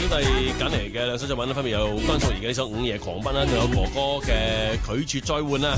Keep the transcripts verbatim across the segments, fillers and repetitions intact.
小弟揀嚟嘅兩首作品咧，分別有關淑怡嘅呢首《午夜狂奔》啦，仲有哥哥嘅《拒絕再換》啦。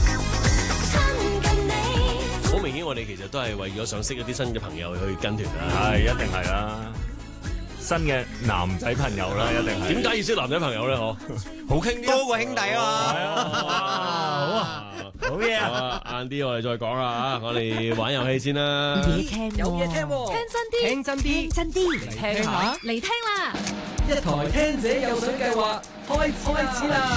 好明顯，我哋其實都係為咗想識一啲新嘅朋友去跟團啦。 係，一定係啦。新嘅男仔朋友啦，一定係。 點解要識男仔朋友咧？嗬，好傾啲， 多過兄弟啊嘛。 係啊，好啊， 好嘢啊！ 好啊，晏啲我哋再講啦嚇，我哋玩遊戲先啦。 嘢聽喎， 有嘢聽喎， 聽真啲， 聽真啲， 聽真啲， 嚟聽下， 嚟聽啦！ 一台聽者有獎計劃開開始啦！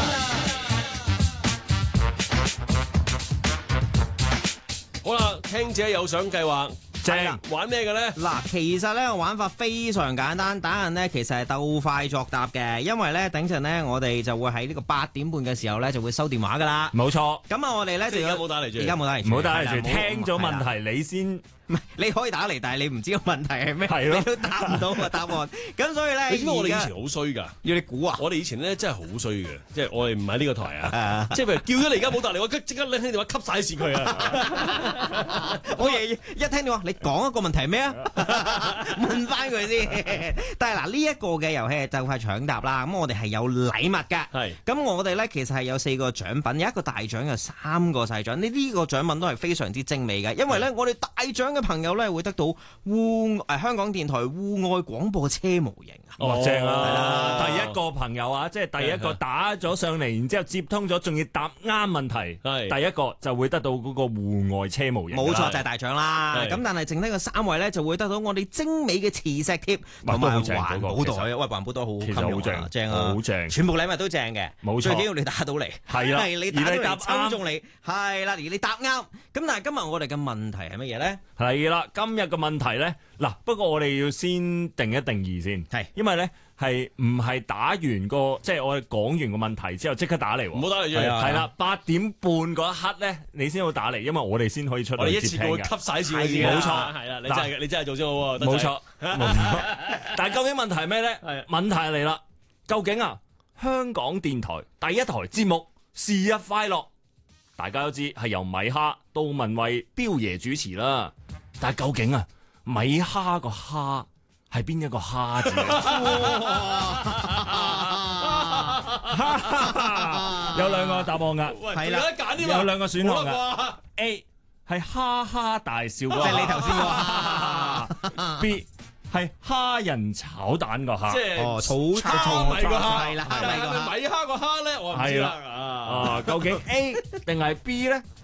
好啦，聽者有獎計劃。 正玩咩嘅咧？ 嗱，其實咧個玩法非常簡單，打人咧其實係鬥快作答嘅，因為咧等陣咧我哋就會喺呢個八點半嘅時候咧就會收電話噶啦。 冇錯。 咁啊，我哋咧就而家冇打嚟住， 而家冇打嚟住， 唔好打嚟住， 係啦聽咗問題你先。 唔係，你可以打嚟，但係你唔知個問題係咩， 係咯你都答唔到個答案。咁所以咧， 你知唔知我哋以而家前好衰㗎？ 要你估啊！ 我哋以前咧真係好衰嘅，即係我哋唔喺呢個台啊， 誒即係譬如叫咗你而家冇打嚟，我即刻拎起電話吸晒線佢啊！ 我嘢一聽到話，你講一個問題咩啊？問翻佢先。但係嗱，呢一個嘅遊戲就係搶答啦。咁我哋係有禮物㗎。 係。 咁我哋咧其實係有四個獎品，有一個大獎，有三個細獎。呢呢個獎品都係非常之精美嘅，因為咧我哋大獎嘅朋友咧會得到戶誒香港電台戶外廣播車模型啊！ 哦，正啊！ 係啦第一個朋友啊，即係第一個打咗上嚟，然之後接通咗，仲要答啱問題， 係第一個就會得到嗰個戶外車模型。 冇錯，就係大獎啦。 係咁但係剩低嘅三位咧就會得到我哋精美嘅磁石貼同埋哇都好正環保嗰個袋。喂，環保袋好好其實襟用好正啊，正啊， 好正全部禮物都正嘅。 冇錯最緊要你打到嚟。 係啦係你打到嚟而你答啱抽中你，係啦，而你答啱。咁但係今日我哋嘅問題係乜嘢咧？ 係啦，今日嘅問題咧，嗱，不過我哋要先定一定義先， 係因為咧係唔係打完個，即係我哋講完個問題之後即刻打嚟喎， 唔好打嚟住， 係啊係啦，八點半嗰一刻咧，你先好打嚟，因為我哋先可以出我哋嚟一次過接聽嘅。 吸晒線佢先冇㗎錯係啦，你真係你真係做先好喎，得仔冇錯，冇錯。但係究竟問題係咩咧？ 係問題嚟啦，究竟啊，香港電台第一台節目是日快樂，大家都知係由米哈、杜文蔚、彪爺主持啦。但係究竟啊，米哈個哈係邊一個哈字咧？有兩個答案噶， 喂， 係啦有得揀添啊有兩個選項冇得噶啩 ，A 係哈哈大笑嗰個即係你頭先嗰個哈，B 係蝦仁炒蛋個蝦即。係哦，草蝦米個蝦， 係啦， 但係蝦米個蝦。 米蝦個蝦咧，我唔知啦啊！ 啊，究竟 A 定係 B 咧？